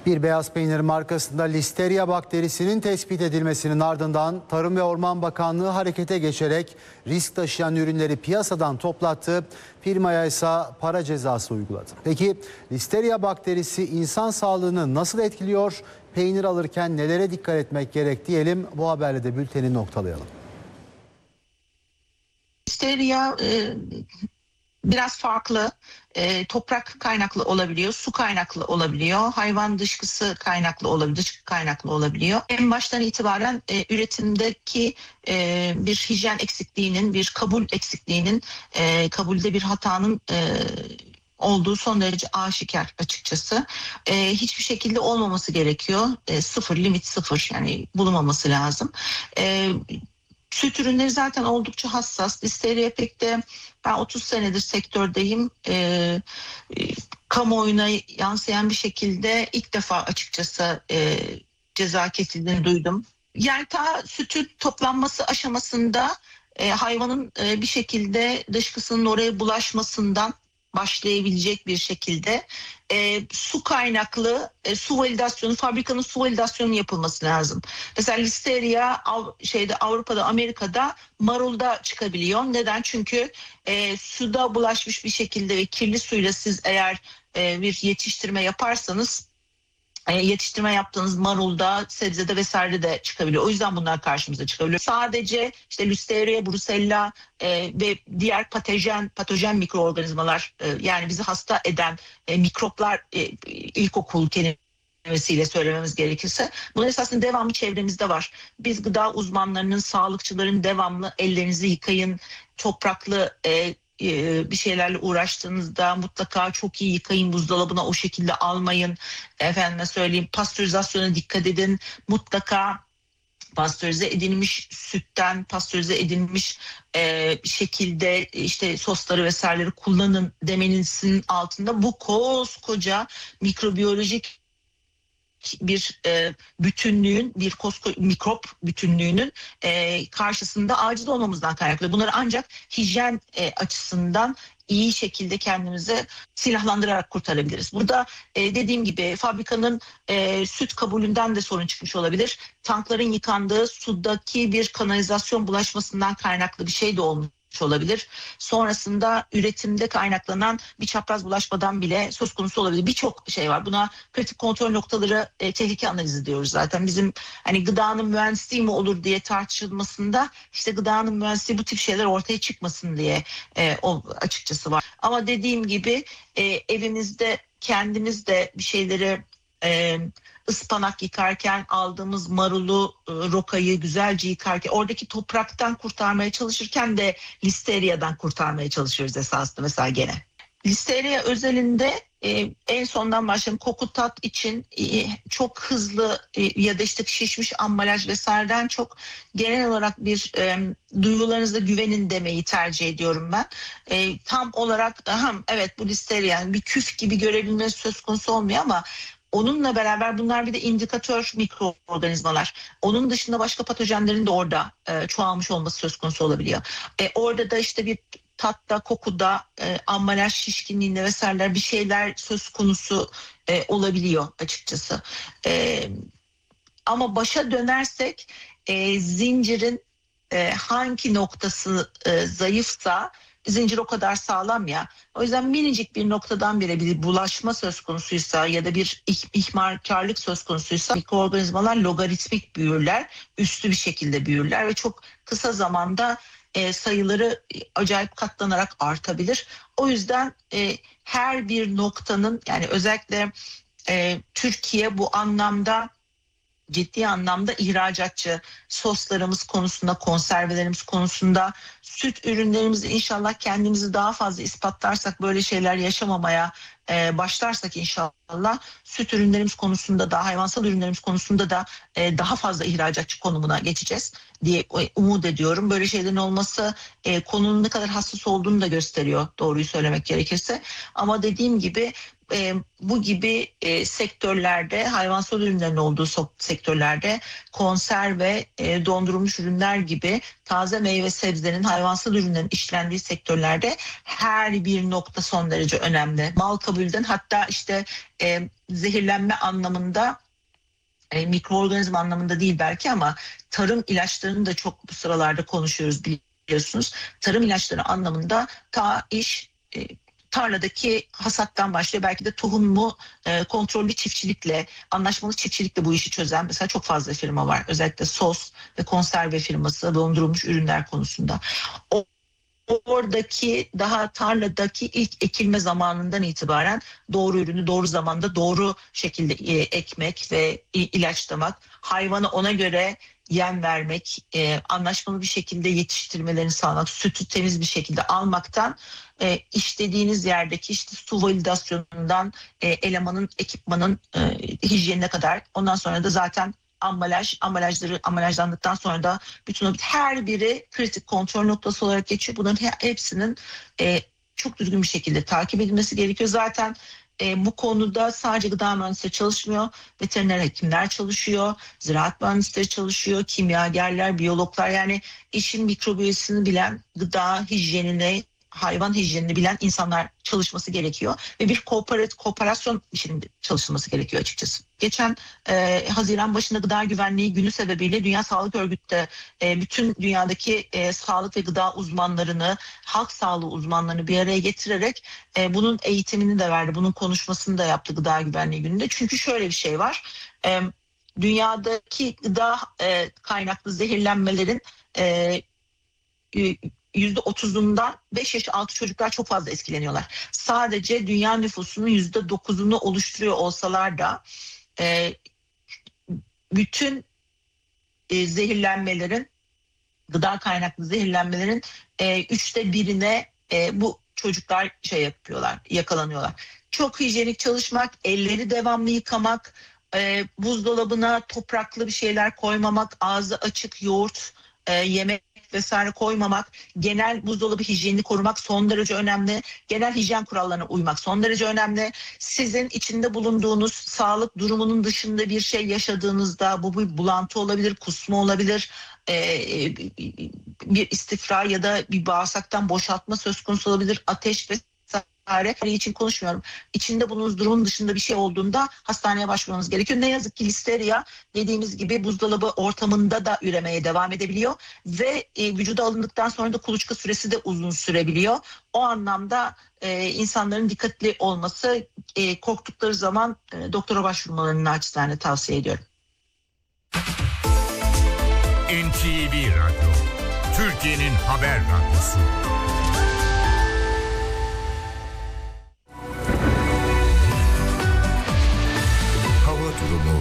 Bir beyaz peynir markasında Listeria bakterisinin tespit edilmesinin ardından Tarım ve Orman Bakanlığı harekete geçerek risk taşıyan ürünleri piyasadan toplattı. Firmaya ise para cezası uyguladı. Peki Listeria bakterisi insan sağlığını nasıl etkiliyor? Peynir alırken nelere dikkat etmek gerek diyelim. Bu haberle de bülteni noktalayalım. Listeria biraz farklı, toprak kaynaklı olabiliyor, su kaynaklı olabiliyor, hayvan dışkısı kaynaklı olabiliyor, dışkı kaynaklı olabiliyor. En baştan itibaren üretimdeki bir hijyen eksikliğinin, bir kabul eksikliğinin, kabulde bir hatanın olduğu son derece aşikar açıkçası. Hiçbir şekilde olmaması gerekiyor. Sıfır, limit sıfır, yani bulunmaması lazım. Süt ürünleri zaten oldukça hassas. Listeria pek de, ben 30 senedir sektördeyim. Kamuoyuna yansıyan bir şekilde ilk defa açıkçası ceza kesildiğini duydum. Yani ta sütün toplanması aşamasında hayvanın bir şekilde dışkısının oraya bulaşmasından başlayabilecek bir şekilde su kaynaklı su validasyonu, fabrikanın su validasyonu yapılması lazım. Mesela Listeria Avrupa'da, Amerika'da marulda çıkabiliyor. Neden? Çünkü suda bulaşmış bir şekilde ve kirli suyla siz eğer bir yetiştirme yaparsanız, yetiştirme yaptığınız marulda, sebzede vesaire de çıkabiliyor. O yüzden bunlar karşımıza çıkabiliyor. Sadece işte Listeria, Brucella ve diğer patojen mikroorganizmalar, yani bizi hasta eden mikroplar, ilkokul kelimesiyle söylememiz gerekirse, bunun esasında devamlı çevremizde var. Biz gıda uzmanlarının, sağlıkçıların devamlı ellerinizi yıkayın, topraklı bir şeylerle uğraştığınızda mutlaka çok iyi yıkayın, buzdolabına o şekilde almayın. Efendime söyleyeyim, pastörizasyona dikkat edin. Mutlaka pastörize edilmiş sütten, pastörize edilmiş şekilde işte sosları vesaireleri kullanın demenizin altında bu koskoca mikrobiyolojik bir bütünlüğün, bir mikrop bütünlüğünün karşısında aciz olmamızdan kaynaklı. Bunları ancak hijyen açısından iyi şekilde kendimizi silahlandırarak kurtarabiliriz. Burada dediğim gibi fabrikanın süt kabulünden de sorun çıkmış olabilir. Tankların yıkandığı sudaki bir kanalizasyon bulaşmasından kaynaklı bir şey de olmuş olabilir. Sonrasında üretimde kaynaklanan bir çapraz bulaşmadan bile söz konusu olabilir. Birçok şey var. Buna kritik kontrol noktaları, tehlike analizi diyoruz zaten. Bizim hani gıdanın mühendisliği mi olur diye tartışılmasında, işte gıdanın mühendisliği bu tip şeyler ortaya çıkmasın diye o açıkçası var. Ama dediğim gibi evimizde kendimiz de bir şeyleri ıspanak yıkarken, aldığımız marulu, rokayı güzelce yıkarken, oradaki topraktan kurtarmaya çalışırken de Listeria'dan kurtarmaya çalışıyoruz esasında mesela gene. Listeria özelinde en sondan başlayalım. Koku tat için çok hızlı ya da işte şişmiş ambalaj vesaireden çok genel olarak bir duygularınızda güvenin demeyi tercih ediyorum ben. Tam olarak evet bu Listeria, yani bir küf gibi görebilmesi söz konusu olmuyor ama onunla beraber bunlar bir de indikatör mikroorganizmalar. Onun dışında başka patojenlerin de orada çoğalmış olması söz konusu olabiliyor. Orada da işte bir tatta, kokuda, ambalaj şişkinliğinde vesaireler bir şeyler söz konusu olabiliyor açıkçası. Ama başa dönersek zincirin hangi noktası zayıfsa zincir o kadar sağlam ya. O yüzden minicik bir noktadan bile bir bulaşma söz konusuysa ya da bir ihmalkarlık söz konusuysa mikroorganizmalar logaritmik büyürler, üstü bir şekilde büyürler ve çok kısa zamanda sayıları acayip katlanarak artabilir. O yüzden her bir noktanın, yani özellikle Türkiye bu anlamda ciddi anlamda ihracatçı, soslarımız konusunda, konservelerimiz konusunda, süt ürünlerimizi inşallah kendimizi daha fazla ispatlarsak, böyle şeyler yaşamamaya başlarsak inşallah süt ürünlerimiz konusunda da, hayvansal ürünlerimiz konusunda da daha fazla ihracatçı konumuna geçeceğiz diye umut ediyorum. Böyle şeylerin olması konunun ne kadar hassas olduğunu da gösteriyor, doğruyu söylemek gerekirse. Ama dediğim gibi bu gibi sektörlerde, hayvansal ürünlerin olduğu sektörlerde, konserve, dondurulmuş ürünler gibi taze meyve sebzenin, hayvansal ürünlerin işlendiği sektörlerde her bir nokta son derece önemli. Mal kabul kabulden, hatta işte zehirlenme anlamında, mikroorganizma anlamında değil belki ama tarım ilaçlarını da çok bu sıralarda konuşuyoruz, biliyorsunuz. Tarım ilaçları anlamında ta iş tarladaki hasattan başlıyor. Belki de tohumu kontrollü çiftçilikle, anlaşmalı çiftçilikle bu işi çözen mesela çok fazla firma var. Özellikle sos ve konserve firması, dondurulmuş ürünler konusunda. Oradaki daha tarladaki ilk ekilme zamanından itibaren doğru ürünü doğru zamanda doğru şekilde ekmek ve ilaçlamak, hayvana ona göre yem vermek, anlaşmalı bir şekilde yetiştirmelerini sağlamak, sütü temiz bir şekilde almaktan işlediğiniz yerdeki işte su validasyonundan elemanın, ekipmanın hijyenine kadar, ondan sonra da zaten ambalajlandıktan sonra da bütün o her biri kritik kontrol noktası olarak geçiyor. Bunların hepsinin çok düzgün bir şekilde takip edilmesi gerekiyor. Zaten bu konuda sadece gıda mühendisleri çalışmıyor, veteriner hekimler çalışıyor, ziraat mühendisleri çalışıyor, kimyagerler, biyologlar, yani işin mikrobiyolojisini bilen, gıda hijyenini, hayvan hijyenini bilen insanlar çalışması gerekiyor ve bir kooperasyon içinde çalışılması gerekiyor açıkçası. Geçen Haziran başında Gıda Güvenliği Günü sebebiyle Dünya Sağlık Örgütü de bütün dünyadaki sağlık ve gıda uzmanlarını, halk sağlığı uzmanlarını bir araya getirerek bunun eğitimini de verdi, bunun konuşmasını da yaptı Gıda Güvenliği Günü'nde. Çünkü şöyle bir şey var, dünyadaki gıda kaynaklı zehirlenmelerin %30'undan 5 yaş altı çocuklar çok fazla etkileniyorlar. Sadece dünya nüfusunun %9'unu oluşturuyor olsalar da bütün zehirlenmelerin, gıda kaynaklı zehirlenmelerin 1/3'ine bu çocuklar yakalanıyorlar. Çok hijyenik çalışmak, elleri devamlı yıkamak, buzdolabına topraklı bir şeyler koymamak, ağzı açık yoğurt, yemek vesaire koymamak, genel buzdolabı hijyenini korumak son derece önemli. Genel hijyen kurallarına uymak son derece önemli. Sizin içinde bulunduğunuz sağlık durumunun dışında bir şey yaşadığınızda, bu bir bulantı olabilir, kusma olabilir, bir istifra ya da bir bağırsaktan boşaltma söz konusu olabilir, ateş vesaire için konuşmuyorum. İçinde bulunduğunuz durumun dışında bir şey olduğunda hastaneye başvurmanız gerekiyor. Ne yazık ki listeria dediğimiz gibi buzdolabı ortamında da üremeye devam edebiliyor ve vücuda alındıktan sonra da kuluçka süresi de uzun sürebiliyor. O anlamda insanların dikkatli olması, korktukları zaman doktora başvurmalarını naçizane tavsiye ediyorum. NTV Radyo, Türkiye'nin haber radyosu. Durumu.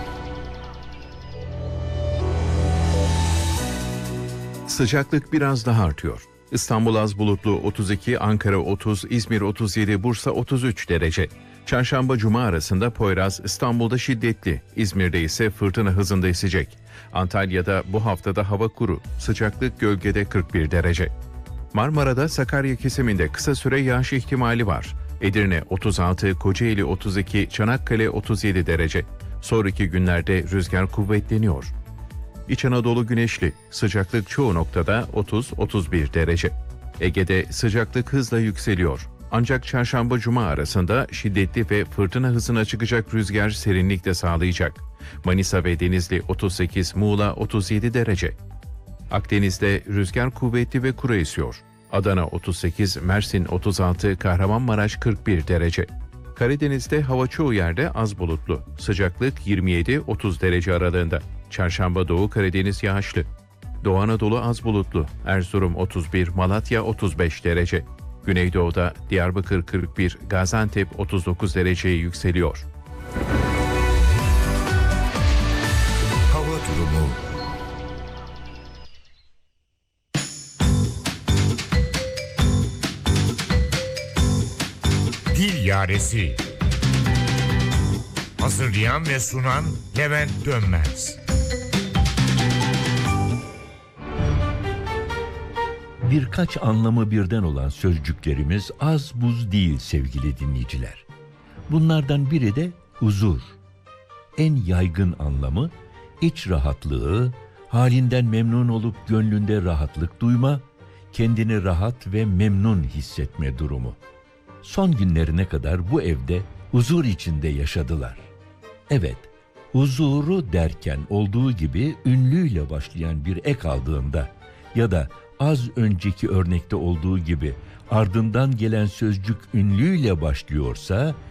Sıcaklık biraz daha artıyor. İstanbul az bulutlu 32, Ankara 30, İzmir 37, Bursa 33 derece. Çarşamba Cuma arasında Poyraz İstanbul'da şiddetli, İzmir'de ise fırtına hızında esecek. Antalya'da bu haftada hava kuru, sıcaklık gölgede 41 derece. Marmara'da Sakarya kesiminde kısa süre yağış ihtimali var. Edirne 36, Kocaeli 32, Çanakkale 37 derece. Sonraki günlerde rüzgar kuvvetleniyor. İç Anadolu güneşli, sıcaklık çoğu noktada 30-31 derece. Ege'de sıcaklık hızla yükseliyor. Ancak çarşamba cuma arasında şiddetli ve fırtına hızına çıkacak rüzgar serinlik de sağlayacak. Manisa ve Denizli 38, Muğla 37 derece. Akdeniz'de rüzgar kuvvetli ve kuru esiyor. Adana 38, Mersin 36, Kahramanmaraş 41 derece. Karadeniz'de hava çoğu yerde az bulutlu. Sıcaklık 27-30 derece aralığında. Çarşamba Doğu Karadeniz yağışlı. Doğu Anadolu az bulutlu. Erzurum 31, Malatya 35 derece. Güneydoğu'da Diyarbakır 41, Gaziantep 39 dereceye yükseliyor. Hava durumu. Dil Yaresi. Hazırlayan ve sunan Levent Dönmez. Birkaç anlamı birden olan sözcüklerimiz az buz değil sevgili dinleyiciler. Bunlardan biri de huzur. En yaygın anlamı iç rahatlığı, halinden memnun olup gönlünde rahatlık duyma, kendini rahat ve memnun hissetme durumu. son günlerine kadar bu evde huzur içinde yaşadılar. Evet, huzuru derken olduğu gibi ünlüyle başlayan bir ek aldığında ya da az önceki örnekte olduğu gibi ardından gelen sözcük ünlüyle başlıyorsa